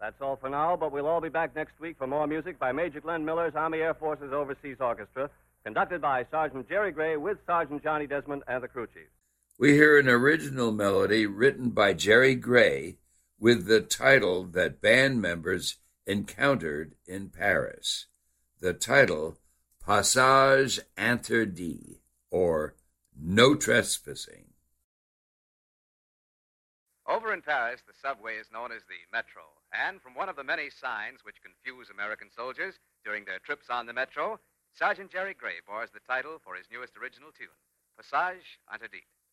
That's all for now, but we'll all be back next week for more music by Major Glenn Miller's Army Air Forces Overseas Orchestra, conducted by Sergeant Jerry Gray with Sergeant Johnny Desmond and the crew chief. We hear an original melody written by Jerry Gray with the title that band members encountered in Paris. The title, Passage Interdit, or No Trespassing. Over in Paris, the subway is known as the Metro. And from one of the many signs which confuse American soldiers during their trips on the Metro, Sergeant Jerry Gray bores the title for his newest original tune, Passage Interdit.